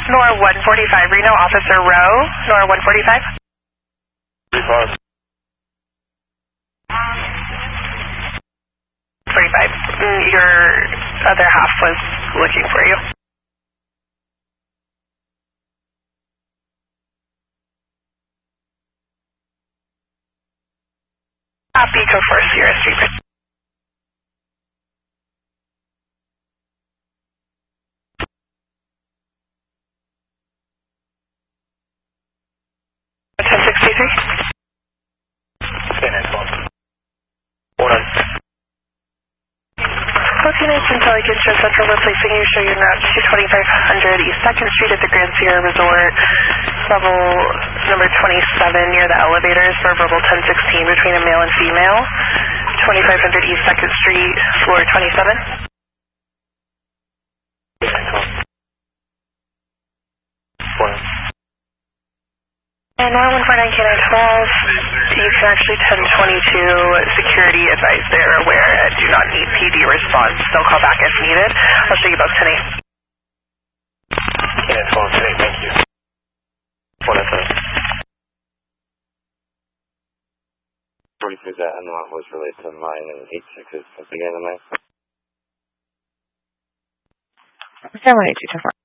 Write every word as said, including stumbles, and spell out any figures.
Nora one forty-five, Reno, Officer Rowe. Nora one forty-five. forty-five. Your other half was looking for you. Copy, go for Sierra Street. ten sixty-three. Hold on. Units until I get to Central replacing you, show you route to twenty-five hundred East second Street at the Grand Sierra Resort, level number twenty-seven near the elevators for verbal ten sixteen between a male and female, twenty-five hundred East second Street, floor twenty-seven. And now one four nine K nine twelve, you can actually ten twenty-two security advise they're aware and do not need P D response. They'll call back if needed. I'll show you both ten eight. K nine twelve, ten eight, thank you. one oh seven. forty-six at Enlock was related to mine and eight six is beginning of the night. seven eight two two four.